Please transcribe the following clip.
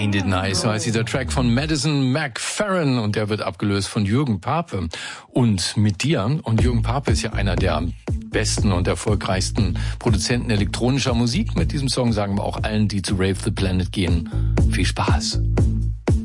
Ain't It Nice, so heißt dieser Track von Madison McFerrin und der wird abgelöst von Jürgen Pape und mit dir. Und Jürgen Pape ist ja einer der besten und erfolgreichsten Produzenten elektronischer Musik. Mit diesem Song sagen wir auch allen, die zu Rave the Planet gehen, viel Spaß.